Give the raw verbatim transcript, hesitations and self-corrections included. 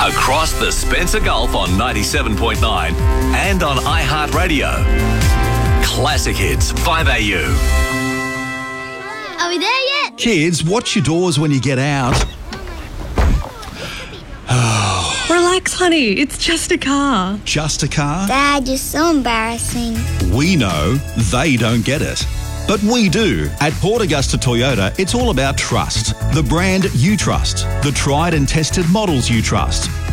Across the Spencer Gulf on ninety-seven point nine and on iHeartRadio. Classic Hits, five A U. Are we there yet? Kids, watch your doors when you get out. Relax, honey. It's just a car. Just a car? Dad, you're so embarrassing. We know they don't get it. But we do. At Port Augusta Toyota, it's all about trust. The brand you trust. The tried and tested models you trust.